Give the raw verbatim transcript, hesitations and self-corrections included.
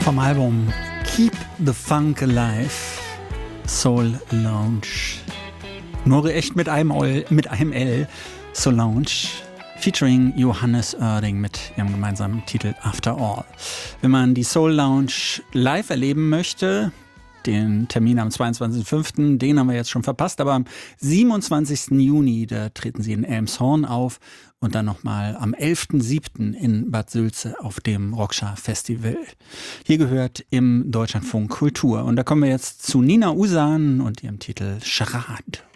vom Album Keep the Funk Alive, Soul Lounge. Nur echt mit einem, Ol, mit einem L, Soul Lounge, featuring Johannes Oerding mit ihrem gemeinsamen Titel After All. Wenn man die Soul Lounge live erleben möchte, den Termin am zweiundzwanzigsten fünften, den haben wir jetzt schon verpasst, aber am siebenundzwanzigsten Juni, da treten sie in Elmshorn auf und dann nochmal am elften siebten in Bad Sülze auf dem Rockschar Festival. Hier gehört im Deutschlandfunk Kultur. Und da kommen wir jetzt zu Nina Usan und ihrem Titel Charade.